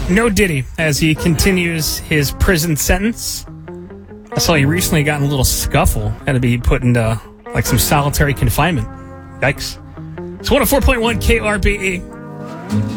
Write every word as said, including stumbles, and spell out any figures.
No Diddy as he continues his prison sentence. I saw he recently got in a little scuffle. Had to be put into like some solitary confinement. Yikes. It's one oh four point one K R B E.